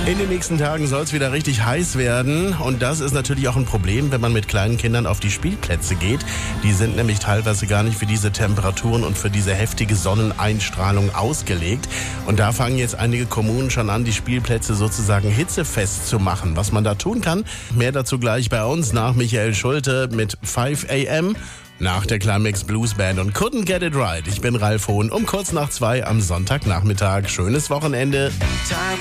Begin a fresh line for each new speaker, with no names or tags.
In den nächsten Tagen soll es wieder richtig heiß werden und das ist natürlich auch ein Problem, wenn man mit kleinen Kindern auf die Spielplätze geht. Die sind nämlich teilweise gar nicht für diese Temperaturen und für diese heftige Sonneneinstrahlung ausgelegt. Und da fangen jetzt einige Kommunen schon an, die Spielplätze sozusagen hitzefest zu machen. Was man da tun kann, mehr dazu gleich bei uns nach Michael Schulte mit 5 AM. Nach der Climax Blues Band und Couldn't Get It Right. Ich bin Ralf Hohn um kurz nach 2 am Sonntagnachmittag. Schönes Wochenende.